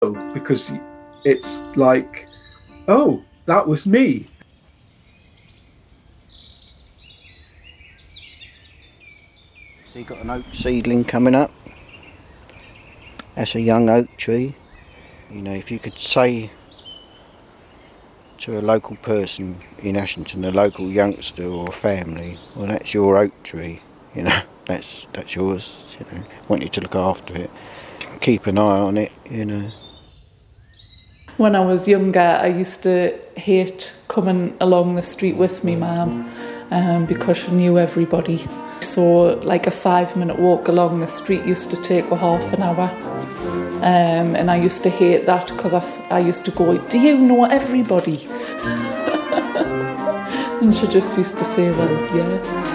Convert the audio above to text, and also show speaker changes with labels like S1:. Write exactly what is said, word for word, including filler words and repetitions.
S1: because it's like, oh, that was me.
S2: So you've got an oak seedling coming up. That's a young oak tree. You know, if you could say to a local person in Ashington, a local youngster or family, well, that's your oak tree, you know, that's that's yours, you know, I want you to look after it, keep an eye on it, you know.
S3: When I was younger, I used to hate coming along the street with me mum um, because she knew everybody. So like a five minute walk along the street used to take a half an hour. Um, and I used to hate that because I, th- I used to go, do you know everybody? And she just used to say, well, yeah.